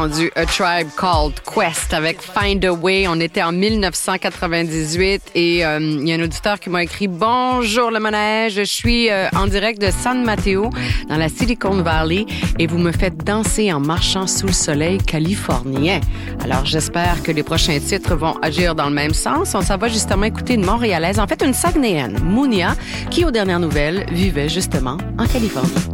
entendu A Tribe Called Quest avec Find a Way. On était en 1998 et il y a un auditeur qui m'a écrit « Bonjour le manège, je suis en direct de San Mateo dans la Silicon Valley et vous me faites danser en marchant sous le soleil californien. » Alors j'espère que les prochains titres vont agir dans le même sens. On s'en va justement écouter une Montréalaise, en fait une Saguenayenne, Mounia, qui aux dernières nouvelles vivait justement en Californie.